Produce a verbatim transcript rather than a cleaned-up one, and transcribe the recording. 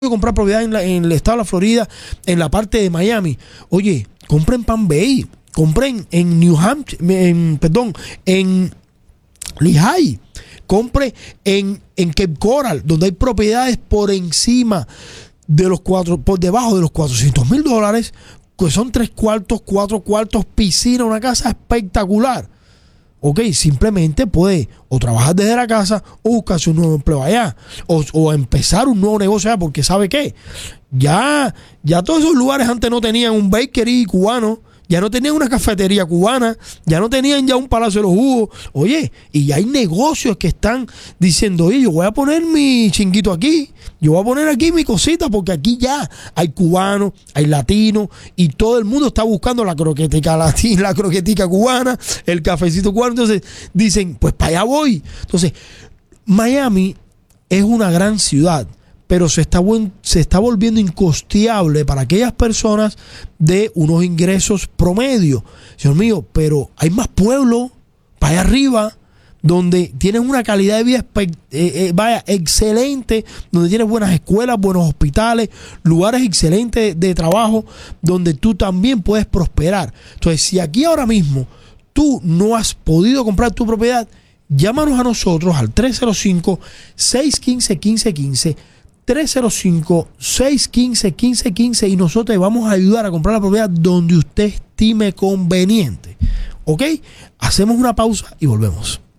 comprar propiedad en, la, en el estado de la Florida, en la parte de Miami, oye, compren Palm Bay, compren en New Hampshire, en, perdón, en Lehigh, compre en, en Cape Coral, donde hay propiedades por encima de los cuatro, por debajo de los cuatrocientos mil dólares, que son tres cuartos, cuatro cuartos, piscina, una casa espectacular. Ok, simplemente puede o trabajar desde la casa o buscarse un nuevo empleo allá o, o empezar un nuevo negocio allá, porque ¿sabe qué? Ya, ya todos esos lugares antes no tenían un bakery cubano, ya no tenían una cafetería cubana, ya no tenían ya un palacio de los jugos. Oye, y ya hay negocios que están diciendo, oye, yo voy a poner mi chinguito aquí, yo voy a poner aquí mi cosita, porque aquí ya hay cubanos, hay latinos, y todo el mundo está buscando la croquetica latina, la croquetica cubana, el cafecito cubano. Entonces dicen, pues para allá voy. Entonces, Miami es una gran ciudad, pero se está, buen, se está volviendo incosteable para aquellas personas de unos ingresos promedio. Señor mío, pero hay más pueblos para allá arriba, donde tienes una calidad de vida eh, eh, vaya, excelente, donde tienes buenas escuelas, buenos hospitales, lugares excelentes de, de trabajo, donde tú también puedes prosperar. Entonces, si aquí ahora mismo tú no has podido comprar tu propiedad, llámanos a nosotros al tres cero cinco, seis uno cinco, uno cinco uno cinco, tres cero cinco, seis uno cinco, uno cinco uno cinco, y nosotros le vamos a ayudar a comprar la propiedad donde usted estime conveniente. ¿Ok? Hacemos una pausa y volvemos.